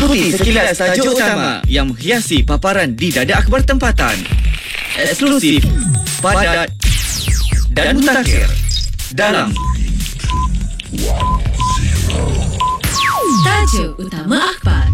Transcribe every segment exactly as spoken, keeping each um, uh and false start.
Ikuti sekilas tajuk utama yang menghiasi paparan di Dada Akhbar Tempatan. Eksklusif, padat dan mutakhir dalam Tajuk Utama Akhbar.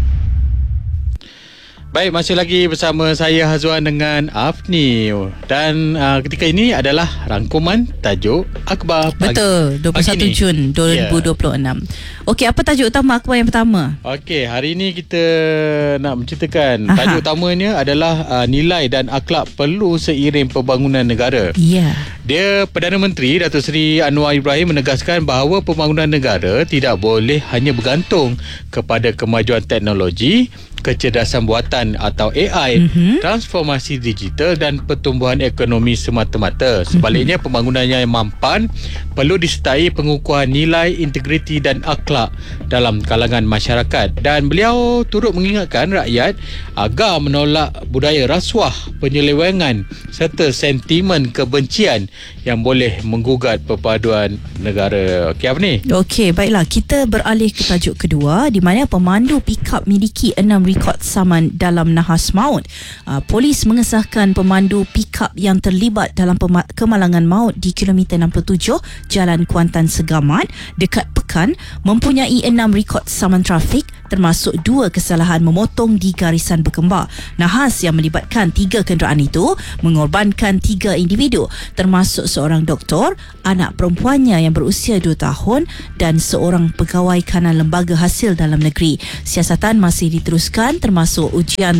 Baik, masih lagi bersama saya Hazwan dengan Afni. Dan uh, ketika ini adalah rangkuman tajuk akhbar pagi. Betul, dua puluh satu Jun dua ribu dua puluh enam. Yeah. Okey, apa tajuk utama akhbar yang pertama? Okey, hari ini kita nak menceritakan Aha. tajuk utamanya adalah uh, nilai dan akhlak perlu seiring pembangunan negara. Ya. Yeah. Dia Perdana Menteri Datuk Seri Anwar Ibrahim menegaskan bahawa pembangunan negara tidak boleh hanya bergantung kepada kemajuan teknologi, kecerdasan buatan atau A I, mm-hmm. transformasi digital dan pertumbuhan ekonomi semata-mata. Sebaliknya, mm-hmm. pembangunan yang mampan perlu disertai pengukuhan nilai, integriti dan akhlak dalam kalangan masyarakat. Dan beliau turut mengingatkan rakyat agar menolak budaya rasuah, penyelewengan serta sentimen kebencian yang boleh menggugat perpaduan negara. Okey, apa ni? Okey, baiklah. Kita beralih ke tajuk kedua, di mana pemandu pikap miliki enam rekod saman dalam nahas maut. Uh, polis mengesahkan pemandu pikap yang terlibat dalam pema- kemalangan maut di kilometer enam puluh tujuh Jalan Kuantan Segamat dekat Pekan mempunyai enam rekod saman trafik, termasuk dua kesalahan memotong di garisan berkembar. Nahas yang melibatkan tiga kenderaan itu mengorbankan tiga individu, termasuk seorang doktor, anak perempuannya yang berusia dua tahun dan seorang pegawai kanan lembaga hasil dalam negeri. Siasatan masih diteruskan, termasuk ujian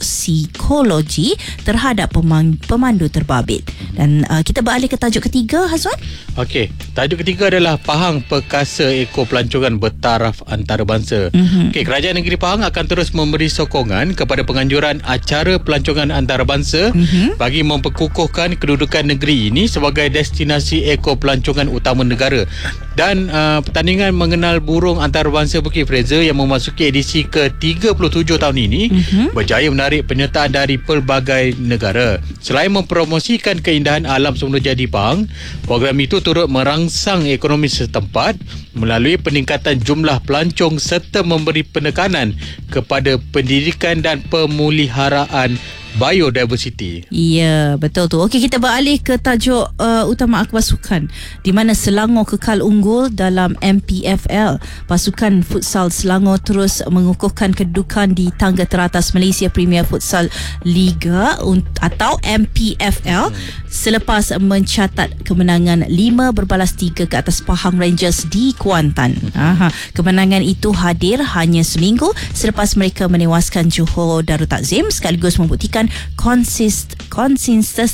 toksikologi terhadap pemang- pemandu terbabit. Dan uh, kita beralih ke tajuk ketiga, Hazwan. Okey, tajuk ketiga adalah Pahang perkasa ekor pelancongan bertaraf antarabangsa. Mm-hmm. Okey, Kerajaan Negeri Pahang akan terus memberi sokongan kepada penganjuran acara pelancongan antarabangsa mm-hmm. bagi memperkukuhkan kedudukan negeri ini sebagai destinasi ekor pelancongan utama negara. Dan uh, pertandingan mengenal burung antarabangsa Bukit Fraser yang memasuki edisi ke tiga puluh tujuh tahun ini mm-hmm. berjaya menarik penyertaan dari pelbagai negara. Selain mempromosikan keindahan alam semula jadi Pahang, program itu turut merangsang ekonomi setempat melalui peningkatan jumlah pelancong serta memberi penekanan kepada pendidikan dan pemuliharaan biodiversity. Ya, betul tu. Okey, kita beralih ke tajuk uh, utama akhbar sukan, di mana Selangor kekal unggul dalam M P F L. Pasukan futsal Selangor terus mengukuhkan kedudukan di tangga teratas Malaysia Premier Futsal Liga atau M P F L selepas mencatat kemenangan lima berbalas tiga ke atas Pahang Rangers di Kuantan. Aha. Kemenangan itu hadir hanya seminggu selepas mereka menewaskan Johor Darul Takzim, sekaligus membuktikan konsist konsisten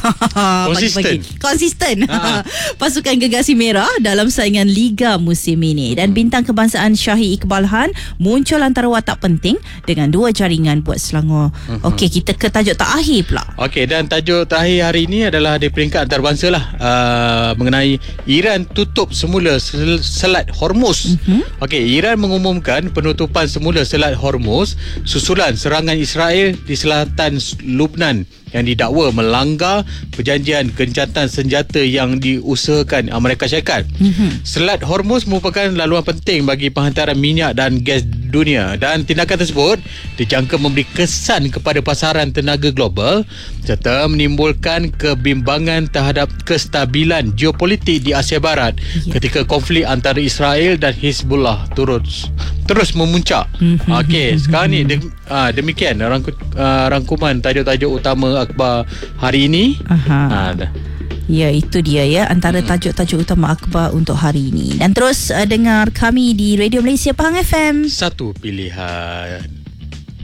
konsisten konsisten pasukan Gegasi Merah dalam saingan Liga musim ini. Dan bintang kebangsaan Syahir Iqbal Han muncul antara watak penting dengan dua jaringan buat Selangor. Uh-huh. Okey, kita ke tajuk terakhir pula. Okey, dan tajuk terakhir hari ini adalah di peringkat antarabangsa lah, uh, mengenai Iran tutup semula sel- Selat Hormuz. Uh-huh. Okey, Iran mengumumkan penutupan semula Selat Hormuz susulan serangan Israel di selatan Lubnan yang didakwa melanggar perjanjian gencatan senjata yang diusahakan Amerika Syarikat. Mm-hmm. Selat Hormuz merupakan laluan penting bagi penghantaran minyak dan gas dunia, dan tindakan tersebut dijangka memberi kesan kepada pasaran tenaga global serta menimbulkan kebimbangan terhadap kestabilan geopolitik di Asia Barat yeah. ketika konflik antara Israel dan Hizbullah terus terus memuncak. Mm-hmm. Okey, sekarang ni de, uh, demikian rangku, uh, rangkuman tajuk-tajuk utama akhbar hari ini. Aha. Uh, Ya, itu dia ya, antara tajuk-tajuk utama akhbar untuk hari ini. Dan terus uh, dengar kami di Radio Malaysia Pahang F M. Satu pilihan.